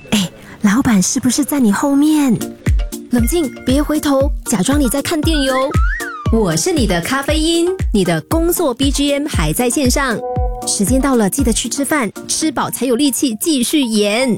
老板是不是在你后面？冷静，别回头，假装你在看电邮。我是你的咖啡因，你的工作 BGM 还在线上。时间到了，记得去吃饭，吃饱才有力气继续演。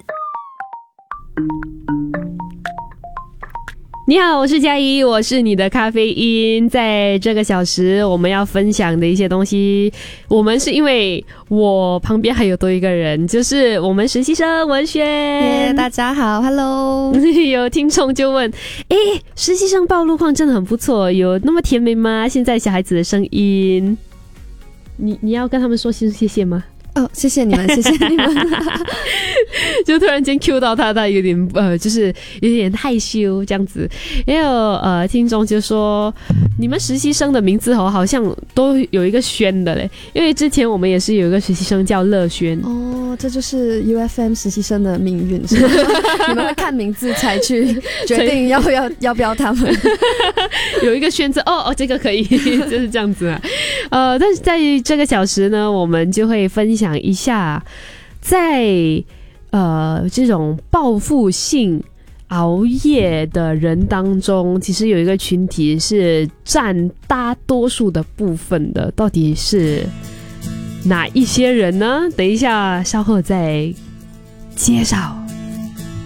你好，我是佳怡，我是你的咖啡因。在这个小时我们要分享的一些东西，我们是因为我旁边还有多一个人，就是我们实习生文轩。 大家好 ，Hello。 有听众就问，实习生报路况真的很不错，有那么甜美吗？现在小孩子的声音，你要跟他们说谢谢吗？ 谢谢你们，谢谢你们。 就突然间 Q 到他有点就是有点害羞这样子。也有听众就说，你们实习生的名字好像都有一个轩的嘞，因为之前我们也是有一个实习生叫乐轩。 这就是 UFM 实习生的命运，是吗？你们会看名字才去决定要不要他们。 有一个轩字，这个可以，就是这样子啊。但是在这个小时呢，我们就会分享一下，在这种报复性熬夜的人当中，其实有一个群体是占大多数的部分的，到底是哪一些人呢？等一下稍后再介绍。